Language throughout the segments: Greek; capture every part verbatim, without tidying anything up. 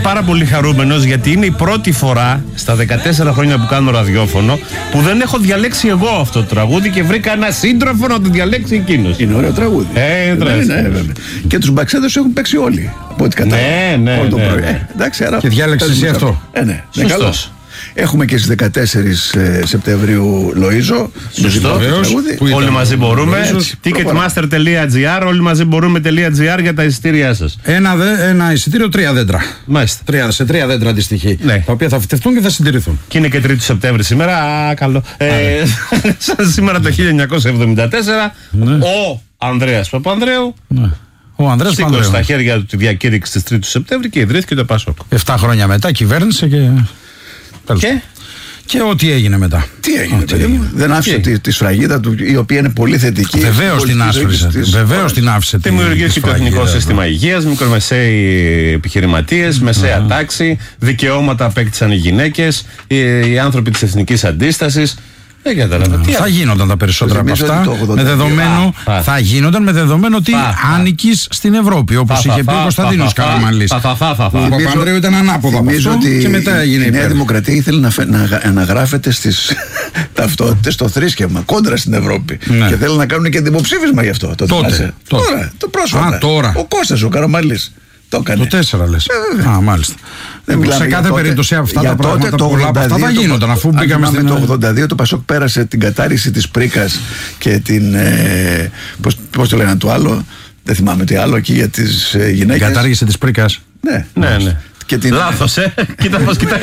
πάρα πολύ χαρούμενος γιατί είναι η πρώτη φορά στα δεκατέσσερα χρόνια που κάνω ραδιόφωνο που δεν έχω διαλέξει εγώ αυτό το τραγούδι και βρήκα ένα σύντροφο να το διαλέξει εκείνος. Είναι ωραίο τραγούδι. Ε, ναι, ναι, ναι, και τους Μπαξέδες έχουν παίξει όλοι. Από ό,τι κατάλαβα. Ναι, ναι. Όλο το ναι, πρωί. ναι. Ε, εντάξει, άρα και διάλεξες εσύ αυτό. Ε, ναι, ναι, καλώς. Έχουμε και στις δεκατέσσερις Σεπτεμβρίου Λοΐζο. Σωστό. Όλοι μαζί μπορούμε. ticketmaster τελεία gr, όλοι μαζί μπορούμε.gr για τα εισιτήριά σας. Ένα, δε, ένα εισιτήριο, τρία δέντρα. Μάλιστα. Τρία, σε τρία δέντρα αντιστοιχεί. Ναι. Τα οποία θα φυτευτούν και θα συντηρηθούν. Και είναι και τρίτη του Σεπτέμβρη σήμερα. Α, καλό. Ε, σαν σήμερα το χίλια εννιακόσια εβδομήντα τέσσερα, ναι. Ο Ανδρέας Παπανδρέου. Ναι. Ο Ανδρέας σήκωσε στα χέρια του τη διακήρυξη της τρίτης του Σεπτέμβρη και ιδρύθηκε το Πασόκ. Εφτά χρόνια μετά κυβέρνησε και. Και, και ό,τι έγινε μετά. Τι έγινε, παιδί μου. Δεν άφησε τη, τη σφραγίδα του, η οποία είναι πολύ θετική. Βεβαίως την άφησε. Βεβαίως την άφησε. Δημιουργήθηκε το Εθνικό Σύστημα Υγείας, μικρομεσαίοι επιχειρηματίες, μεσαία mm-hmm. τάξη, δικαιώματα απέκτησαν οι γυναίκες, οι, οι άνθρωποι της εθνικής αντίστασης. Δεν κατάλαβα. Mm. Θα γίνονταν τα περισσότερα από αυτά. Με δεδομένο, α, θα γίνονταν με δεδομένο ότι ανήκεις στην Ευρώπη, όπως είχε πει ο Κωνσταντίνος Καραμανλής. Ο Παπανδρέου ήταν ανάποδα από αυτό και μετά έγινε η Νέα Δημοκρατία ήθελε να, να αναγράφεται στις ταυτότητες στο θρήσκευμα κόντρα στην Ευρώπη. Ναι. Και θέλουν να κάνουν και δημοψήφισμα γι' αυτό. Το τότε. Τώρα, το πρόσφατα. Α, τώρα. Ο Κώστας ο Καραμανλής. Το, το τέσσερα λες. Ε, Α, μάλιστα. Δεν σε κάθε τότε, περίπτωση αυτά τα πράγματα το πολλά από αυτά θα γίνονταν. Αφού μπήκαμε στην. Το ογδόντα δύο το Πασόκ πέρασε την κατάργηση της πρίκας και την. Ε, πώς, πώς το λέγανε το άλλο. Δεν θυμάμαι τι άλλο εκεί για τις ε, γυναίκες. Την κατάργηση της πρίκας. Ναι, ναι, ναι. Και την... Λάθος, ε. Κοίτα πώς κοιτάει.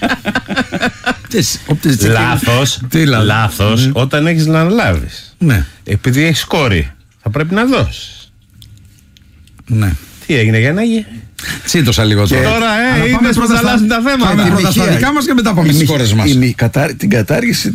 Λάθος. Λάθος όταν έχεις να αναλάβεις. Ναι. Επειδή έχεις κόρη, θα πρέπει να δώσεις. Ναι. Τι έγινε για να γίνει. Τσίτωσα λίγο τώρα. Τώρα, ε, είδες πως αλλάζουν τα θέματα. Πάμε πρώτα στα δικά μας και μετά πάμε στις χώρες μας. Την κατάργηση,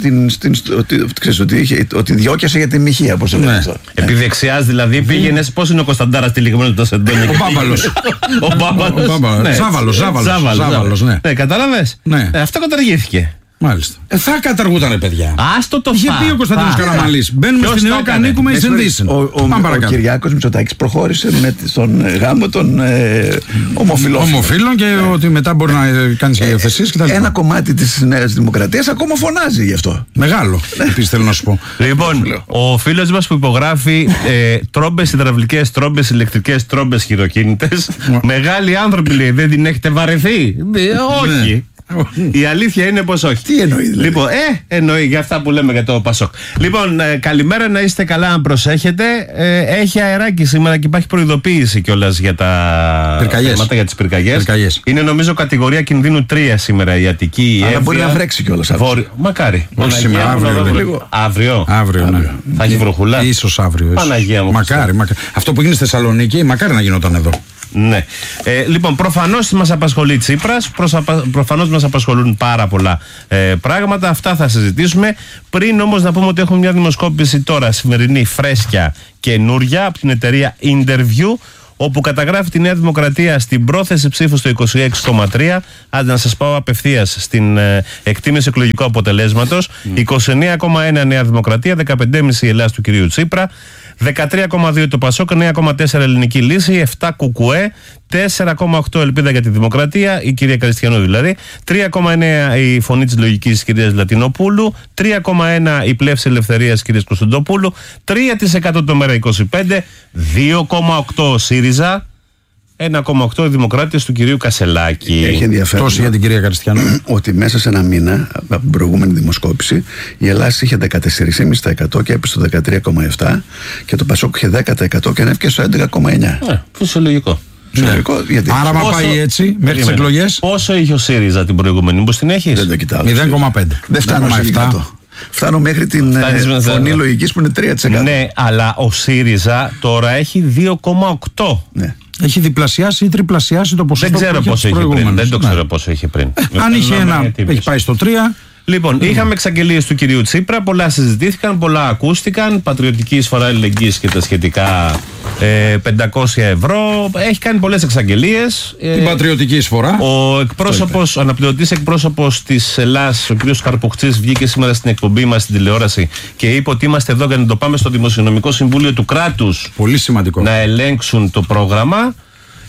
ξέρεις ότι διώκεσαι για τη μοιχεία, πώς το λένε αυτό. Επί δεξιάς δηλαδή πήγαινες, πώς είναι ο Κωνσταντάρας τυλιγμένος το σεντόνι. Ο Μπάμπαλος. Ο Μπάμπαλος. Ζάβαλος, Ζάβαλος. Ναι, κατάλαβες. Αυτό καταργήθηκε. Μάλιστα. Ε, θα καταργούτανε, παιδιά. Άστο το είχε πει ο Κωνσταντίνος Καραμανλής. Μπαίνουμε στην ΕΟΚ, ανήκουμε εις ενδύσιν. Ο, ο, ο, ο Κυριάκος Μητσοτάκης προχώρησε με στον γάμο των ε, ομοφυλών. Ομοφύλων και ε, ότι μετά μπορεί να κάνει και υιοθεσίες κτλ. Ένα κομμάτι της Νέας Δημοκρατίας ακόμα φωνάζει γι' αυτό. Μεγάλο. Επίσης θέλω να σου πω. Λοιπόν, ο φίλος μας που υπογράφει ε, τρόμπες υδραυλικές, τρόμπες ηλεκτρικές, τρόμπες χειροκίνητες. Μεγάλοι άνθρωποι λέει, δεν την έχετε βαρεθεί. Όχι. Η αλήθεια είναι πως όχι. Τι εννοεί δηλαδή. Λοιπόν, ε, εννοεί για αυτά που λέμε για το Πασόκ. Λοιπόν, ε, καλημέρα, να είστε καλά, αν προσέχετε. Ε, έχει αεράκι σήμερα και υπάρχει προειδοποίηση κιόλας για τα πυρκαγιές. θέματα, για τις πυρκαγιές. πυρκαγιές. Είναι νομίζω κατηγορία κινδύνου τρία σήμερα η Αττική, η Εύβοια. Αλλά μπορεί να βρέξει κιόλας. Βόρει... Μακάρι. Όχι σήμερα, αύριο. Λίγο. Αύριο. Αύριο, ναι. Θα έχει βροχούλα. Ίσως αύριο. Ίσως. Παναγία μου. Μακάρι, μακάρι. Αυτό που γίνει στη Θεσσαλονίκη, μακάρι να γινόταν εδώ. Ναι. Ε, λοιπόν, προφανώς μας απασχολεί Τσίπρας, προφανώς μας απασχολούν πάρα πολλά ε, πράγματα. Αυτά θα συζητήσουμε. Πριν όμως να πούμε ότι έχουμε μια δημοσκόπηση τώρα σημερινή, φρέσκια, καινούρια, από την εταιρεία Interview, όπου καταγράφει τη Νέα Δημοκρατία στην πρόθεση ψήφου στο είκοσι έξι κόμμα τρία. Άντε να σας πάω απευθείας στην ε, εκτίμηση εκλογικού αποτελέσματος. Mm. είκοσι εννέα κόμμα ένα Νέα Δημοκρατία, δεκαπέντε κόμμα πέντε η Ελλάδα του κυρίου Τσίπρα, δεκατρία κόμμα δύο το Πασόκ, εννέα κόμμα τέσσερα Ελληνική Λύση, επτά Κουκουέ, τέσσερα κόμμα οκτώ Ελπίδα για τη Δημοκρατία, η κυρία Κριστιανού δηλαδή, τρία κόμμα εννέα η Φωνή της Λογικής της κυρίας Λατινοπούλου, τρία κόμμα ένα η Πλεύση Ελευθερίας της κυρίας Κωνσταντοπούλου, τρία τοις εκατό το Μέρα είκοσι πέντε, δύο κόμμα οκτώ ΣΥΡΙΖΑ, ένα κόμμα οκτώ οι Δημοκράτες του κυρίου Κασελάκη. Έχει ενδιαφέρον. Τόσο για την κυρία Κριστιανού. Ότι μέσα σε ένα μήνα από την προηγούμενη δημοσκόπηση η Ελλάδα είχε δεκατέσσερα κόμμα πέντε τοις εκατό και έπεσε στο δεκατρία κόμμα επτά τοις εκατό και το Πασόκ είχε δέκα τοις εκατό και ανέβηκε στο έντεκα κόμμα εννιά τοις εκατό. Ε, φυσιολογικό. Φυσιολογικό. Γιατί άρα, μα πάει έτσι μέχρι τις εκλογές. Πόσο είχε ο ΣΥΡΙΖΑ την προηγούμενη, μήπως την έχεις? Δεν το κοιτάω. μηδέν κόμμα πέντε. Δεν φτάνω σε επτά. Φτάνω μέχρι την ε, Φωνή Λογικής που είναι τρία τοις εκατό. Ναι, αλλά ο ΣΥΡΙΖΑ τώρα έχει δύο κόμμα οκτώ. Ναι. Έχει διπλασιάσει ή τριπλασιάσει το ποσοστό. Δεν ξέρω πόσο είχε πριν. Δεν το ξέρω πόσο είχε πριν. Ε, αν είχε ένα, έχει πάει στο τρία. Λοιπόν, mm. είχαμε εξαγγελίες του κυρίου Τσίπρα, πολλά συζητήθηκαν, πολλά ακούστηκαν. Πατριωτική εισφορά αλληλεγγύης και τα σχετικά, ε, πεντακόσια ευρώ. Έχει κάνει πολλές εξαγγελίες. Την ε, πατριωτική εισφορά. Ο εκπρόσωπος, ο αναπληρωτής εκπρόσωπος της Ελλάς, ο κύριος Καρπουχτσής, βγήκε σήμερα στην εκπομπή μας στην τηλεόραση και είπε ότι είμαστε εδώ για να το πάμε στο Δημοσιονομικό Συμβούλιο του κράτους. Πολύ σημαντικό. Να ελέγξουν το πρόγραμμα.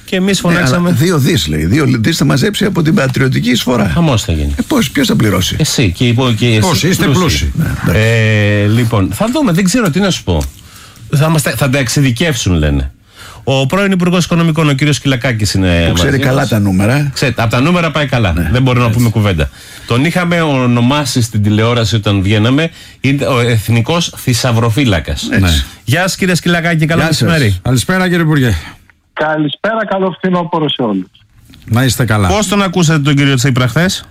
Και εμείς φωνάξαμε. Ναι, δύο δις λέει. Δύο δις θα μαζέψει από την πατριωτική εισφορά. Χαμός θα γίνει. Ε, πώς, ποιος θα πληρώσει? Εσύ και, και εσύ. Πώς, είστε πλούσιοι. Ναι, ε, λοιπόν, θα δούμε, δεν ξέρω τι να σου πω. Θα, μας, θα τα εξειδικεύσουν, λένε. Ο πρώην Υπουργός Οικονομικών, ο κύριος Κυλακάκης, είναι. Που ξέρει καλά τα νούμερα. Ξέρετε, από τα νούμερα πάει καλά. Ναι, δεν μπορούμε να πούμε κουβέντα. Τον είχαμε ονομάσει στην τηλεόραση όταν βγαίναμε. Είναι ο εθνικός θησαυροφύλακας. Ναι. Γεια σας, κύριε Σκυλακάκη, καλό μεσημέρι. Καλησπέρα, κύριε Υπουργέ. Καλησπέρα, καλό φθινόπωρο σε όλους. Να είστε καλά. Πώς τον ακούσατε τον κύριο Τσίπρα χθες?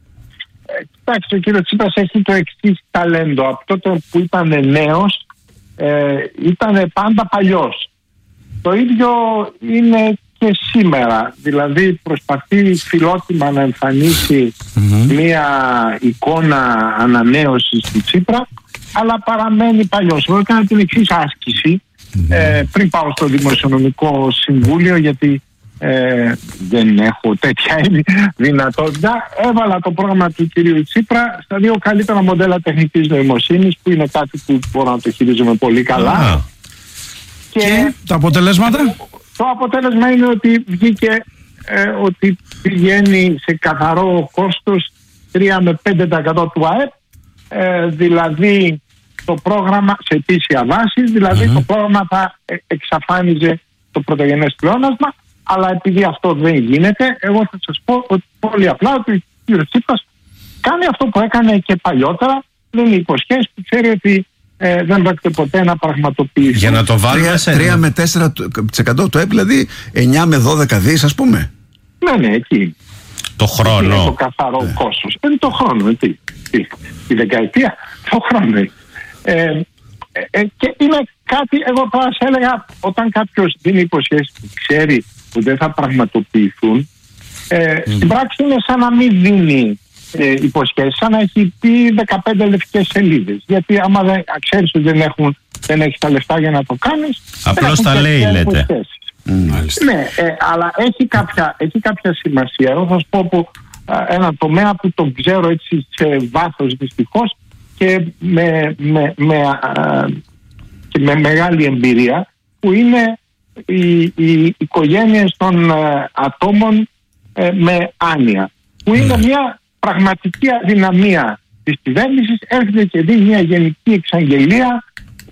Ε, κοιτάξτε, ο κύριος Τσίπρας έχει το εξής ταλέντο. Από τότε που ήταν νέος, ε, ήταν πάντα παλιός. Το ίδιο είναι και σήμερα. Δηλαδή προσπαθεί φιλότιμα να εμφανίσει mm-hmm. μια εικόνα ανανέωσης του Τσίπρα, αλλά παραμένει παλιός. Εγώ έκανα την εξής άσκηση mm-hmm. ε, πριν πάω στο Δημοσιονομικό Συμβούλιο, γιατί ε, δεν έχω τέτοια δυνατότητα. Έβαλα το πρόγραμμα του κυρίου Τσίπρα στα δύο καλύτερα μοντέλα τεχνητής νοημοσύνης, που είναι κάτι που μπορώ να το χειρίζομαι πολύ καλά. Mm-hmm. Και, και τα αποτελέσματα? Το αποτέλεσμα είναι ότι βγήκε ε, ότι πηγαίνει σε καθαρό κόστος τρία με πέντε τοις εκατό του ΑΕΠ, ε, δηλαδή το πρόγραμμα σε ετήσια βάση, δηλαδή mm-hmm. το πρόγραμμα θα εξαφάνιζε το πρωτογενές πλεόνασμα, αλλά επειδή αυτό δεν γίνεται, εγώ θα σας πω ότι πολύ απλά ότι ο κ. Τσίπρας κάνει αυτό που έκανε και παλιότερα, είναι υποσχέσεις που ξέρει ότι Ε, δεν πρόκειται ποτέ να πραγματοποιήσει. Για να το βάλουμε σε τρία με τέσσερα τοις εκατό του ΑΕΠ, δηλαδή εννιά με δώδεκα δις, ας πούμε. Ναι, ναι, εκεί. Το χρόνο. Είναι το καθαρό ναι. κόστος. Είναι το χρόνο, τι. τι. Η δεκαετία, το χρόνο. Ε, ε, ε, και είναι κάτι, εγώ θα σας έλεγα, όταν κάποιος δίνει υποσχέσεις που ξέρει που δεν θα πραγματοποιηθούν, ε, mm. στην πράξη είναι σαν να μην δίνει Ε, υποσχέσεις, σαν να έχει πει δεκαπέντε λευκές σελίδες. Γιατί άμα δεν ξέρεις ότι δεν, έχουν, δεν έχεις τα λεφτά για να το κάνεις, απλώς τα λέει, λέτε. Mm, ναι, ε, αλλά έχει κάποια, έχει κάποια σημασία. Εγώ θα σας πω από ένα τομέα που τον ξέρω έτσι σε βάθος δυστυχώς και με, με, με, α, και με μεγάλη εμπειρία, που είναι οι, οι οικογένειες των α, ατόμων ε, με άνοια, που είναι mm. μια πραγματική αδυναμία της κυβέρνησης. Έρχεται και δει μια γενική εξαγγελία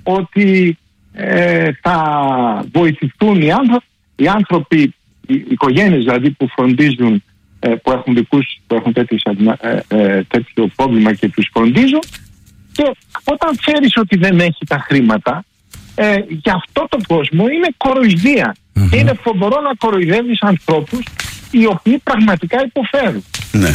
ότι ε, θα βοηθηθούν οι άνθρωποι, οι άνθρωποι, οι οικογένειες δηλαδή που φροντίζουν, ε, που έχουν δικούς, που έχουν τέτοιες, ε, ε, τέτοιο πρόβλημα και τους φροντίζουν, και όταν ξέρεις ότι δεν έχει τα χρήματα, ε, για αυτό το κόσμο είναι κοροϊδία. Mm-hmm. Είναι φοβερό να κοροϊδεύεις ανθρώπους οι οποίοι πραγματικά υποφέρουν. Ναι.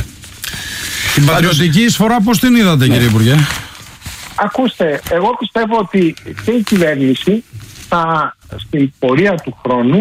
Την πατριωτική εισφορά πώς την είδατε, ναι. κύριε Υπουργέ? Ακούστε, εγώ πιστεύω ότι και η κυβέρνηση θα, στην πορεία του χρόνου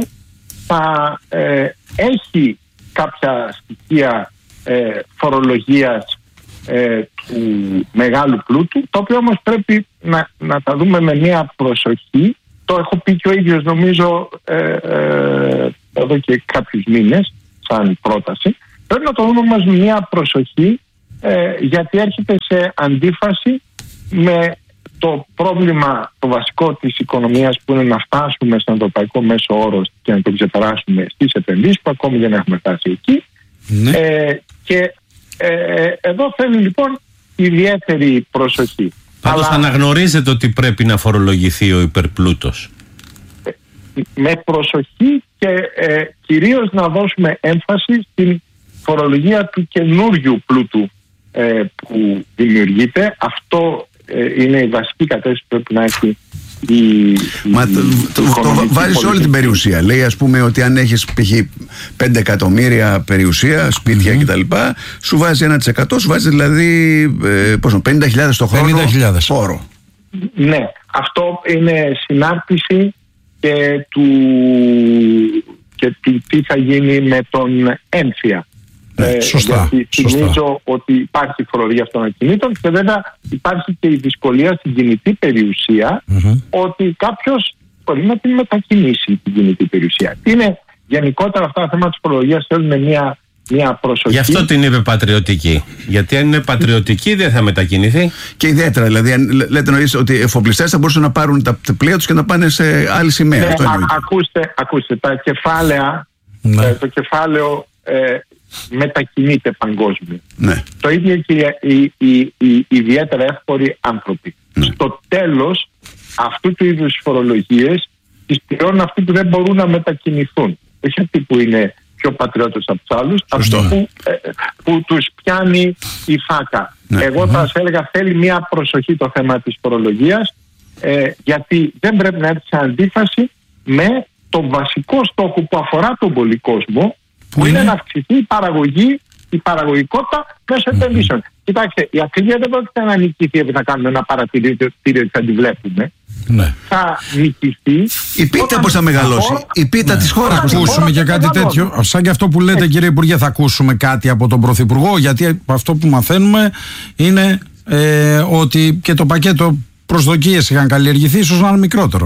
θα ε, έχει κάποια στοιχεία ε, φορολογίας ε, του μεγάλου πλούτου, το οποίο όμως πρέπει να, να τα δούμε με μια προσοχή. Το έχω πει και ο ίδιος νομίζω ε, ε, εδώ και κάποιους μήνες σαν πρόταση. Πρέπει να το δούμε όμως με μια προσοχή, ε, γιατί έρχεται σε αντίφαση με το πρόβλημα το βασικό της οικονομίας, που είναι να φτάσουμε στον ευρωπαϊκό μέσο όρο και να το ξεπεράσουμε στις επενδύσεις, που ακόμη δεν έχουμε φτάσει εκεί. Ναι. Ε, και ε, εδώ θέλει λοιπόν ιδιαίτερη προσοχή. Πάντως αλλά αναγνωρίζετε ότι πρέπει να φορολογηθεί ο υπερπλούτος? Ε, με προσοχή και ε, κυρίως να δώσουμε έμφαση στην φορολογία του καινούριου πλούτου ε, που δημιουργείται. Αυτό ε, είναι η βασική κατεύθυνση που πρέπει να έχει η, Μα η, το, το, το βάζει σε όλη την περιουσία. Λέει ας πούμε ότι αν έχεις π.χ. πέντε εκατομμύρια περιουσία, σπίτια mm-hmm. κτλ, σου βάζει ένα τοις εκατό, σου βάζει δηλαδή ε, πόσο, πενήντα χιλιάδες το χρόνο φόρο. Ναι, αυτό είναι συνάρτηση και του, και του τι θα γίνει με τον έμφυα. Ναι, ε, σωστά. Γιατί θυμίζω ότι υπάρχει φορολογία αυτών των ακινήτων και βέβαια υπάρχει και η δυσκολία στην κινητή περιουσία, mm-hmm. ότι κάποιος μπορεί να την μετακινήσει την κινητή περιουσία. Είναι γενικότερα αυτά τα θέματα της φορολογίας, θέλουν μια, μια προσοχή. Γι' αυτό την είπε πατριωτική. Γιατί αν είναι πατριωτική δεν θα μετακινηθεί. Και ιδιαίτερα, δηλαδή, αν λέτε νωρίς ότι οι εφοπλιστές θα μπορούσαν να πάρουν τα πλοία τους και να πάνε σε άλλη σημαία. Ναι, α, ακούστε, ακούστε, τα κεφάλαια ναι. ε, το κεφάλαιο ε, μετακινείται παγκόσμια. Ναι. Το ίδιο και οι, οι, οι, οι ιδιαίτερα εύποροι άνθρωποι. Ναι. Στο τέλος αυτού του είδους φορολογίες τις πληρώνουν αυτοί που δεν μπορούν να μετακινηθούν. Όχι αυτοί που είναι πιο πατριώτες από τους άλλους, αυτοί που, ε, που τους πιάνει η φάκα. Ναι. Εγώ θα σας έλεγα, θέλει μια προσοχή το θέμα της φορολογίας, ε, γιατί δεν πρέπει να έρθει σε αντίφαση με το βασικό στόχο που αφορά τον πολυκόσμο, που είναι, είναι να αυξηθεί η παραγωγή, η παραγωγικότητα μέσω επενδύσεων. Mm-hmm. Κοιτάξτε, η ακρίβεια δεν πρόκειται να νικηθεί επειδή θα κάνουμε ένα παρατηρητήριο ότι θα τη βλέπουμε. Ναι. Θα νικηθεί. Η πίτα πώς θα μεγαλώσει. Χώρα... Η πίτα ναι. της χώρας. Θα ακούσουμε και κάτι τέτοιο. Σαν και αυτό που λέτε, κύριε Υπουργέ, θα ακούσουμε κάτι από τον Πρωθυπουργό. Γιατί αυτό που μαθαίνουμε είναι ε, ότι και το πακέτο προσδοκίες είχαν καλλιεργηθεί, ίσως να είναι μικρότερο.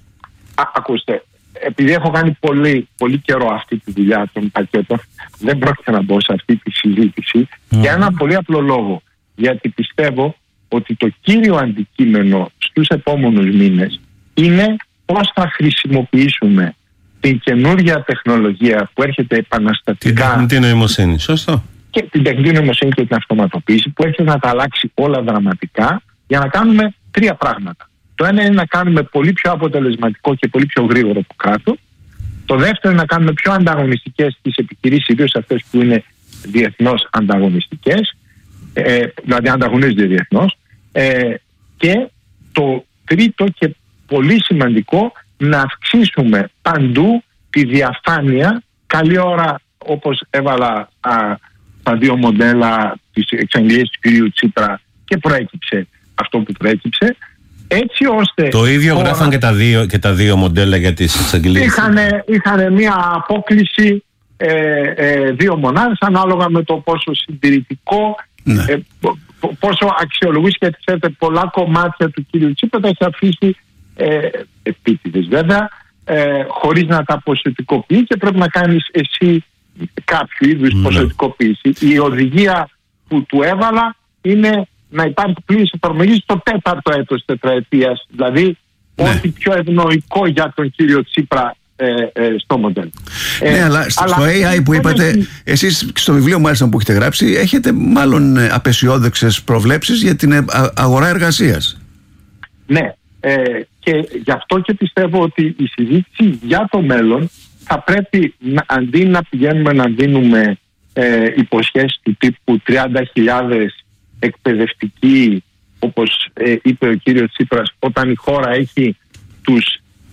Α, ακούστε. Επειδή έχω κάνει πολύ, πολύ καιρό αυτή τη δουλειά των πακέτων, δεν πρόκειται να μπω σε αυτή τη συζήτηση mm. για ένα πολύ απλό λόγο. Γιατί πιστεύω ότι το κύριο αντικείμενο στους επόμενους μήνες είναι πώς θα χρησιμοποιήσουμε την καινούργια τεχνολογία που έρχεται επαναστατικά. Την τεχνητή νοημοσύνη, σωστό. Και την τεχνητή νοημοσύνη και την αυτοματοποίηση που έρχεται να τα αλλάξει όλα δραματικά για να κάνουμε τρία πράγματα. Το ένα είναι να κάνουμε πολύ πιο αποτελεσματικό και πολύ πιο γρήγορο το κράτος. Το δεύτερο είναι να κάνουμε πιο ανταγωνιστικές τις επιχειρήσεις, ιδίως αυτές που είναι διεθνώς ανταγωνιστικές, ε, δηλαδή ανταγωνίζονται διεθνώς. Ε, και το τρίτο και πολύ σημαντικό, να αυξήσουμε παντού τη διαφάνεια. Καλή ώρα, όπως έβαλα α, τα δύο μοντέλα της εξαγγελίας του κ. Τσίπρα και προέκυψε αυτό που προέκυψε. Έτσι ώστε το ίδιο χώρα... γράφαν και τα, δύο, και τα δύο μοντέλα για τις εξαγγελίες. Είχαν, είχαν μια απόκληση ε, ε, δύο μονάδες ανάλογα με το πόσο συντηρητικό, ναι. ε, πόσο αξιολογήσει και ξέρετε, πολλά κομμάτια του κ. Τσίπρα τα έχει αφήσει ε, επίτηδες βέβαια, ε, χωρίς να τα ποσοτικοποιεί, και πρέπει να κάνεις εσύ κάποιο είδους ναι. ποσοτικοποίηση. Η οδηγία που του έβαλα είναι να υπάρχει πλήρης εφαρμογή στο τέταρτο έτος τετραετίας, δηλαδή ναι. ό,τι πιο ευνοϊκό για τον κύριο Τσίπρα ε, ε, στο μοντέλο. Ναι, ε, αλλά στο αλλά έι άι που είπατε, έχει... εσείς στο βιβλίο μάλιστα που έχετε γράψει, έχετε μάλλον απεσιόδοξες προβλέψεις για την αγορά εργασίας. Ναι, ε, και γι' αυτό και πιστεύω ότι η συζήτηση για το μέλλον θα πρέπει να, αντί να πηγαίνουμε να δίνουμε ε, υποσχέσεις του τύπου τριάντα χιλιάδες εκπαιδευτικοί, όπως ε, είπε ο κύριος Τσίπρας, όταν η χώρα έχει τους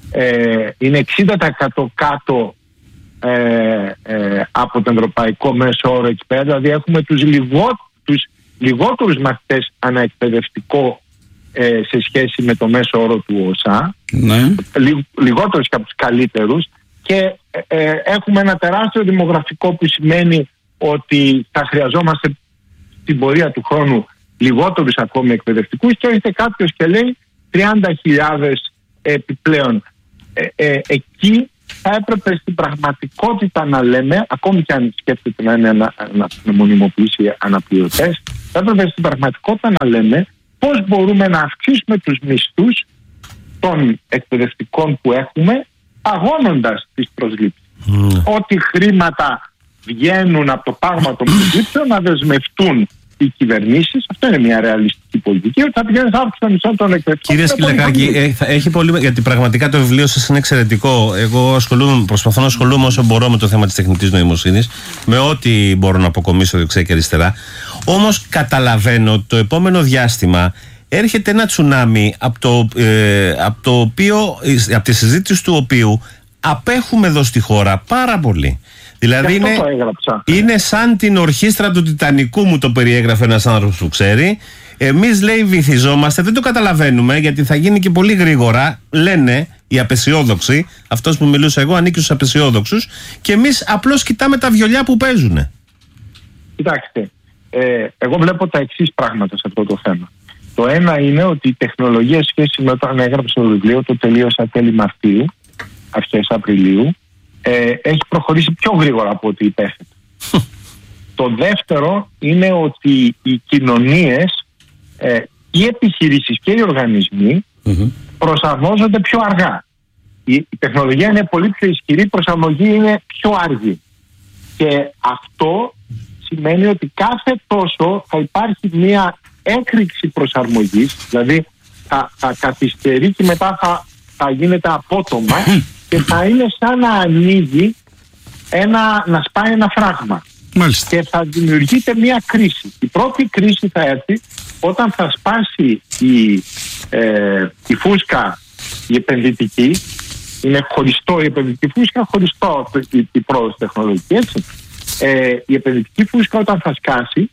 ε, είναι εξήντα τοις εκατό κάτω ε, ε, από τον ευρωπαϊκό μέσο όρο εκεί πέρα, δηλαδή έχουμε τους, λιγό, τους λιγότερους μαθητές αναεκπαιδευτικό ε, σε σχέση με το μέσο όρο του ΟΣΑ, ναι. Λι, λιγότερους και από τους καλύτερους, και ε, ε, έχουμε ένα τεράστιο δημογραφικό που σημαίνει ότι θα χρειαζόμαστε στην πορεία του χρόνου λιγότερους ακόμη εκπαιδευτικούς, και έρχεται κάποιος και λέει τριάντα χιλιάδες επιπλέον. Ε, ε, εκεί θα έπρεπε στην πραγματικότητα να λέμε, ακόμη και αν σκέφτεται να είναι να, να, να μονιμοποιήσει αναπληρωτές, θα έπρεπε στην πραγματικότητα να λέμε πώς μπορούμε να αυξήσουμε τους μισθούς των εκπαιδευτικών που έχουμε, αγώνοντας τις προσλήψεις. Mm. Ό,τι χρήματα βγαίνουν από το πάγμα των προσλήψεων να δεσμευτούν οι κυβερνήσεις. Αυτό είναι μια ρεαλιστική πολιτική, ότι θα πηγαίνει στα αύξηση των μισθών των εκπαιδευτικών. Κύριε Σκυλακάκη, έχει πολύ, γιατί πραγματικά το βιβλίο σας είναι εξαιρετικό. Εγώ ασχολούμαι, προσπαθώ να ασχολούμαι όσο μπορώ με το θέμα της τεχνητής νοημοσύνης, με ό,τι μπορώ να αποκομίσω δεξιά και αριστερά. Όμως καταλαβαίνω ότι το επόμενο διάστημα έρχεται ένα τσουνάμι από το, ε, από το οποίο, από τη συζήτηση του οποίου απέχουμε εδώ στη χώρα πάρα πολύ. Δηλαδή είναι, είναι σαν την ορχήστρα του Τιτανικού, μου το περιέγραφε ένας άνθρωπος που ξέρει. Εμείς, λέει, βυθιζόμαστε, δεν το καταλαβαίνουμε γιατί θα γίνει και πολύ γρήγορα, λένε οι απεσιόδοξοι. Αυτός που μιλούσα εγώ ανήκει στους απεσιόδοξους, και εμείς απλώς κοιτάμε τα βιολιά που παίζουνε. Κοιτάξτε, ε, εγώ βλέπω τα εξής πράγματα σε αυτό το θέμα. Το ένα είναι ότι η τεχνολογία σχέση με όταν έγραψε το βιβλίο, το τελείωσα τέλη Μαρτίου, αρχές Απριλίου, ε, έχει προχωρήσει πιο γρήγορα από ό,τι υπέθετε. Το δεύτερο είναι ότι οι κοινωνίες, ε, οι επιχειρήσεις και οι οργανισμοί mm-hmm. προσαρμόζονται πιο αργά. η, η τεχνολογία είναι πολύ πιο ισχυρή, η προσαρμογή είναι πιο αργή. Και αυτό σημαίνει ότι κάθε τόσο θα υπάρχει μια έκρηξη προσαρμογής, δηλαδή θα, θα καθυστερεί και μετά θα, θα γίνεται απότομα και θα είναι σαν να ανοίγει ένα, να σπάει ένα φράγμα. Μάλιστα. Και θα δημιουργείται μια κρίση. Η πρώτη κρίση θα έρθει όταν θα σπάσει η, ε, η φούσκα η επενδυτική. Είναι χωριστό η επενδυτική φούσκα, χωριστό η, η πρόοδος τεχνολογική, έτσι. Ε, η επενδυτική φούσκα όταν θα σκάσει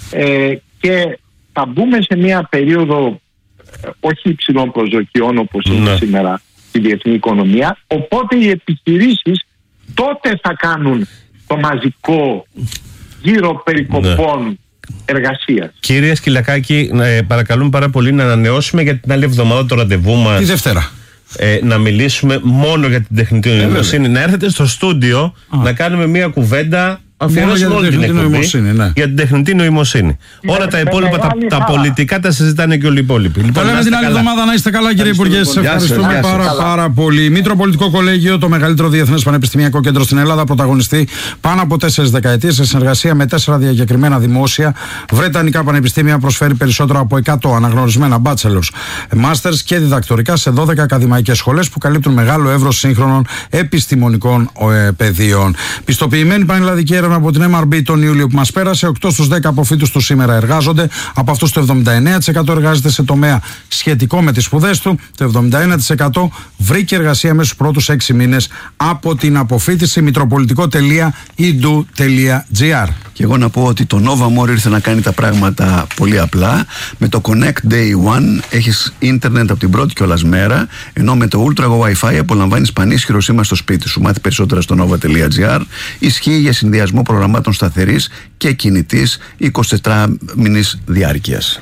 ε, και θα μπούμε σε μια περίοδο ε, όχι υψηλών προσδοκιών όπως ναι. είναι σήμερα στη διεθνή οικονομία, οπότε οι επιχειρήσεις τότε θα κάνουν το μαζικό γύρο περικοπών ναι. εργασίας. Κύριε Σκυλακάκη, ε, παρακαλούμε πάρα πολύ να ανανεώσουμε για την άλλη εβδομάδα το ραντεβού μας. Τη Δευτέρα. Ε, να μιλήσουμε μόνο για την τεχνητή νοημοσύνη. Ε, να έρθετε στο στούντιο Α. να κάνουμε μια κουβέντα αφιερώσουμε όλη την εκπομπή ναι. για την τεχνητή νοημοσύνη. Ναι, όλα τα υπόλοιπα, τα, τα πολιτικά τα συζητάνε και όλοι οι υπόλοιποι. Λοιπόν, τα λέμε την άλλη εβδομάδα, να είστε καλά κύριε Υπουργέ. Σας ευχαριστούμε πάρα, πάρα πολύ. Μητροπολιτικό Κολέγιο, το μεγαλύτερο διεθνές πανεπιστημιακό κέντρο στην Ελλάδα, πρωταγωνιστεί πάνω από τέσσερις δεκαετίες σε συνεργασία με τέσσερα διακεκριμένα δημόσια βρετανικά πανεπιστήμια. Προσφέρει περισσότερο από εκατό αναγνωρισμένα bachelors, masters και διδακτορικά σε δώδεκα ακαδημαϊκές σχολές που καλύπτουν μεγάλο εύρος σύγχρονων επιστημονικών ε, πεδίων. Πιστοποιημένη πανελλαδική έρευνα από την εμ αρ μπι τον Ιούλιο που μας πέρασε, οκτώ στους δέκα αποφύτους του σήμερα εργάζονται. Από αυτούς το εβδομήντα εννέα τοις εκατό εργάζεται σε τομέα σχετικό με τις σπουδές του. Το εβδομήντα ένα τοις εκατό βρήκε εργασία μέσα στους πρώτους έξι μήνες από την αποφύτιση. Μητροπολιτικό τελεία ι ντου τελεία τζι άρ. Και εγώ να πω ότι το Nova More ήρθε να κάνει τα πράγματα πολύ απλά. Με το Connect Day One έχεις ίντερνετ από την πρώτη κιόλας μέρα, ενώ με το Ultra Go Wi-Fi απολαμβάνεις πανίσχυρο σήμα στο σπίτι σου. Μάθει περισσότερα στο nova τελεία τζι άρ. Ισχύει για συνδυασμό προγραμμάτων σταθερής και κινητής εικοσιτετράμηνης διάρκειας.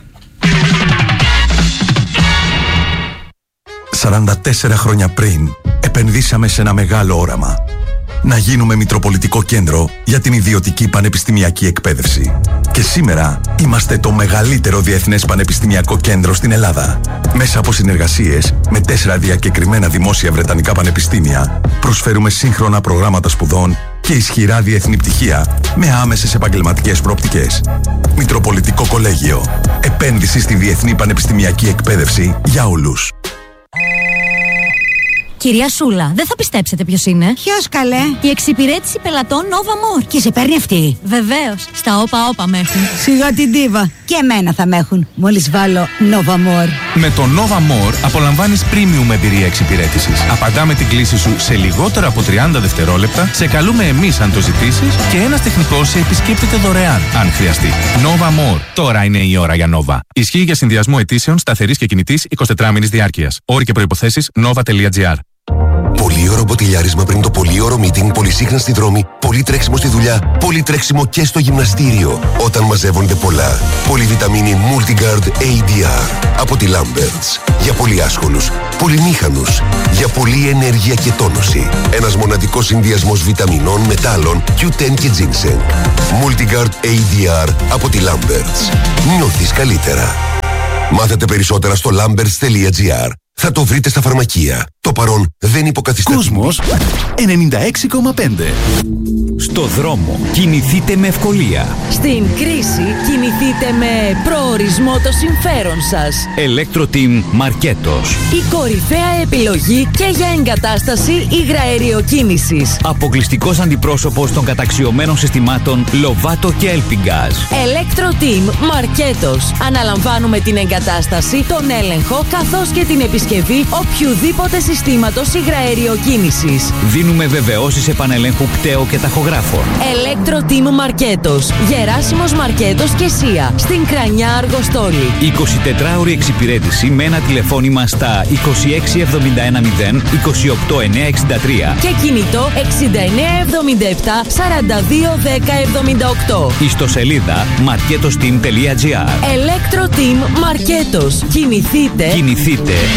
σαράντα τέσσερα χρόνια πριν επενδύσαμε σε ένα μεγάλο όραμα. Να γίνουμε Μητροπολιτικό Κέντρο για την ιδιωτική πανεπιστημιακή εκπαίδευση. Και σήμερα είμαστε το μεγαλύτερο διεθνές πανεπιστημιακό κέντρο στην Ελλάδα. Μέσα από συνεργασίες με τέσσερα διακεκριμένα δημόσια βρετανικά πανεπιστήμια, προσφέρουμε σύγχρονα προγράμματα σπουδών και ισχυρά διεθνή πτυχία με άμεσες επαγγελματικές προοπτικές. Μητροπολιτικό Κολέγιο. Επένδυση στη διεθνή πανεπιστημιακή εκπαίδευση για όλους. Κυρία Σούλα, δεν θα πιστέψετε ποιος είναι. Ποιος καλέ? Η εξυπηρέτηση πελατών Nova More. Και σε παίρνει αυτή? Βεβαίως. Στα όπα όπα με έχουν. Σιγά την τίβα. Και εμένα θα με έχουν. Μόλις βάλω Nova More. Με το Nova More απολαμβάνεις premium εμπειρία εξυπηρέτησης. Απαντάμε την κλήση σου σε λιγότερο από τριάντα δευτερόλεπτα. Σε καλούμε εμείς αν το ζητήσεις. Και ένας τεχνικός σε επισκέπτεται δωρεάν αν χρειαστεί. Nova More. Τώρα είναι η ώρα για Nova. Ισχύει για συνδυασμό αιτήσεων σταθερής και κινητής εικοσιτετράμηνης διάρκειας. Όροι και προϋποθέσεις nova τελεία τζι άρ. Πολύωρο μποτιλιάρισμα πριν το πολύωρο meeting, πολυσύχνα στη δρόμη, πολύ τρέξιμο στη δουλειά, πολύ τρέξιμο και στο γυμναστήριο. Όταν μαζεύονται πολλά. Πολυβιταμίνη Multigard έι ντι αρ από τη Lamberts. Για πολύ άσχολους, πολυμήχανους, για πολλή ενέργεια και τόνωση. Ένας μοναδικός συνδυασμός βιταμινών, μετάλλων, κιου τεν και ginseng. Multigard έι ντι αρ από τη Lamberts. Νιώθεις καλύτερα. Μάθετε περισσότερα στο lamberts τελεία τζι άρ. Θα το βρείτε στα φαρμακεία. Το παρόν δεν υποκαθιστά. Κόσμος ενενήντα έξι κόμμα πέντε. Στο δρόμο κινηθείτε με ευκολία. Στην κρίση κινηθείτε με προορισμό το συμφέρον σας. Electro-Team Μαρκέτος. Η κορυφαία επιλογή και για εγκατάσταση υγραεριοκίνησης. Αποκλειστικός αντιπρόσωπος των καταξιωμένων συστημάτων Lovato και Elpingaz. Electro-Team Μαρκέτος. Αναλαμβάνουμε την εγκατάσταση, τον έλεγχο καθώς και την επισκευή οποιουδήποτε συστήματος υγραεριοκίνησης. Δίνουμε βεβαιώσεις επανελέγχου πτέο και ταχογράφων. Electro-Team Μαρκέτος. Γεράσιμος Μαρκέτος και Σία. Στην Κρανιά Αργοστόλη. εικοσιτετράωρη εξυπηρέτηση με ένα τηλεφώνημα στα είκοσι έξι εβδομήντα ένα μηδέν είκοσι οκτώ εννιακόσια εξήντα τρία και κινητό εξήντα εννέα εβδομήντα επτά σαράντα δύο δέκα εβδομήντα οκτώ. Ιστοσελίδα marketosteam τελεία τζι άρ. Electro-Team Μαρκέτος. Κινηθείτε. Κινηθείτε.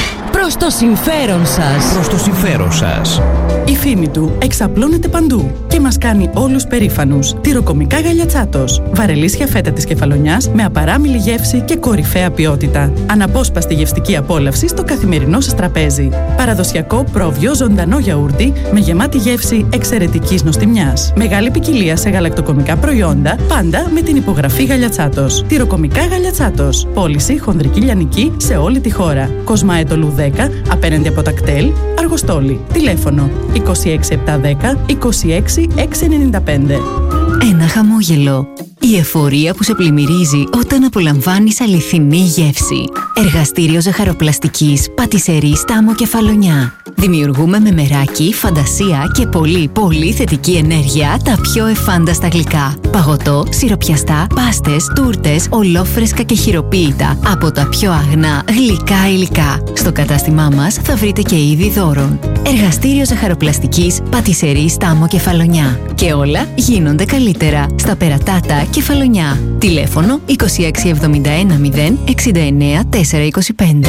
Προς το συμφέρον σας. Προς το συμφέρον σας. Η φήμη του εξαπλώνεται παντού και μας κάνει όλους περήφανους. Τυροκομικά Γαλιατσάτος. Βαρελίσια φέτα της Κεφαλονιάς με απαράμιλη γεύση και κορυφαία ποιότητα. Αναπόσπαστη γευστική απόλαυση στο καθημερινό σας τραπέζι. Παραδοσιακό πρόβιο ζωντανό γιαούρτι με γεμάτη γεύση εξαιρετικής νοστιμιάς. Μεγάλη ποικιλία σε γαλακτοκομικά προϊόντα, πάντα με την υπογραφή Γαλιατσάτος. Τυροκομικά Γαλιατσάτος. Πώληση χονδρική λιανική σε όλη τη χώρα. Κοσμάετολου δέκα, απέναντι από τα κτέλ, Αργοστόλη. Τηλέφωνο είκοσι έξι επτακόσια δέκα είκοσι έξι εξακόσια ενενήντα πέντε. Ένα χαμόγελο. Η εφορία που σε πλημμυρίζει όταν απολαμβάνεις αληθινή γεύση. Εργαστήριο ζαχαροπλαστικής Πατισερή Στάμο Κεφαλονιά. Δημιουργούμε με μεράκι, φαντασία και πολύ πολύ θετική ενέργεια τα πιο εφάνταστα γλυκά. Παγωτό, σιροπιαστά, πάστες, τούρτες, ολόφρεσκα και χειροποίητα από τα πιο αγνά γλυκά υλικά. Στο κατάστημά μας θα βρείτε και είδη δώρων. Εργαστήριο ζαχαροπλαστικής Πατισερή Στάμο Κεφαλονιά. Και όλα γίνονται καλύτερα στα Περατάτα Κεφαλονιά. Τηλέφωνο είκοσι έξι εβδομήντα ένα μηδέν εξήντα εννέα τετρακόσια είκοσι πέντε.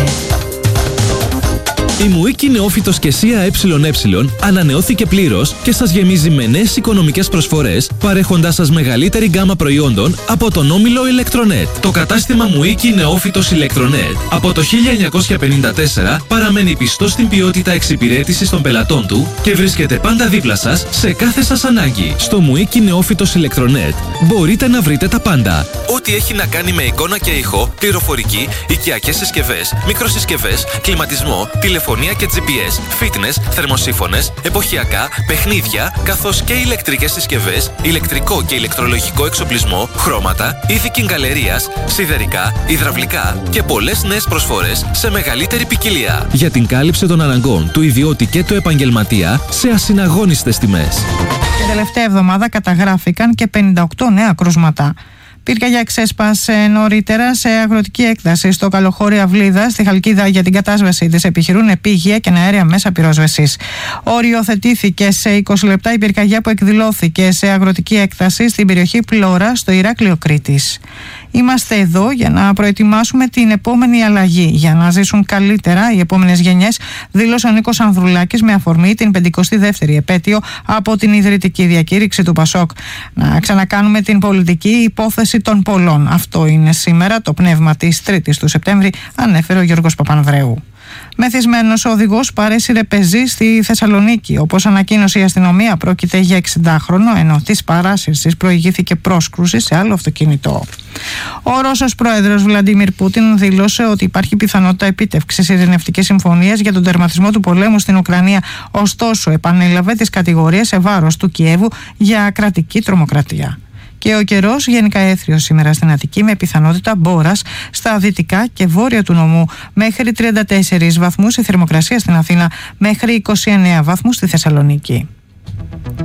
Η Μουίκη Νεόφυτος και ΣΥΑ ΕΕ ανανεώθηκε πλήρως και σας γεμίζει με νέες οικονομικές προσφορές, παρέχοντάς σας μεγαλύτερη γκάμα προϊόντων από τον όμιλο Ηλεκτρονέτ. Το κατάστημα Μουίκη Νεόφυτος Ηλεκτρονέτ από το χίλια εννιακόσια πενήντα τέσσερα παραμένει πιστό στην ποιότητα εξυπηρέτησης των πελατών του και βρίσκεται πάντα δίπλα σας σε κάθε σας ανάγκη. Στο Μουίκη Νεόφυτος Ηλεκτρονέτ μπορείτε να βρείτε τα πάντα. Ό,τι έχει να κάνει με εικόνα και ήχο, πληροφορική, οικιακές συσκευές, μικροσυσκευές, κλιματισμό, τηλεφωνία και τζι πι ες, fitness, θερμοσύφωνες, εποχιακά, παιχνίδια, καθώς και ηλεκτρικές συσκευές, ηλεκτρικό και ηλεκτρολογικό εξοπλισμό, χρώματα, είδη κιγκαλερίας, σιδερικά, υδραυλικά και πολλές νέες προσφορές σε μεγαλύτερη ποικιλία. Για την κάλυψη των αναγκών του ιδιώτη και του επαγγελματία σε ασυναγώνιστες τιμές. Την τελευταία εβδομάδα καταγράφηκαν και πενήντα οκτώ νέα κρούσματα. Πυρκαγιά ξέσπασε νωρίτερα σε αγροτική έκταση στο Καλοχώρι Αυλίδα, στη Χαλκίδα. Για την κατάσβεση της επιχειρούν επίγεια και αέρια μέσα πυρόσβεσης. Οριοθετήθηκε σε είκοσι λεπτά η πυρκαγιά που εκδηλώθηκε σε αγροτική έκταση στην περιοχή Πλώρα, στο Ηράκλειο Κρήτης. Είμαστε εδώ για να προετοιμάσουμε την επόμενη αλλαγή, για να ζήσουν καλύτερα οι επόμενες γενιές, δήλωσε ο Νίκος Ανδρουλάκης με αφορμή την πενηκοστή δεύτερη επέτειο από την ιδρυτική διακήρυξη του Πασόκ. Να ξανακάνουμε την πολιτική υπόθεση των πολλών. Αυτό είναι σήμερα το πνεύμα της τρίτης του Σεπτέμβρη, ανέφερε ο Γιώργος Παπανδρέου. Μεθυσμένος ο οδηγός παρέσυρε πεζή στη Θεσσαλονίκη. Όπως ανακοίνωσε η αστυνομία, πρόκειται για εξηντάχρονο, ενώ της παράσυρσης προηγήθηκε πρόσκρουση σε άλλο αυτοκίνητο. Ο Ρώσος πρόεδρος Βλαντίμιρ Πούτιν δήλωσε ότι υπάρχει πιθανότητα επίτευξης ειρηνευτικής συμφωνίας για τον τερματισμό του πολέμου στην Ουκρανία. Ωστόσο, επανέλαβε τις κατηγορίες σε βάρος του Κιέβου για κρατική τρομοκρατία. Και ο καιρός γενικά έθριος σήμερα στην Αττική, με πιθανότητα μπόρας στα δυτικά και βόρεια του νομού, μέχρι τριάντα τέσσερις βαθμούς η θερμοκρασία στην Αθήνα, μέχρι είκοσι εννέα βαθμούς στη Θεσσαλονίκη.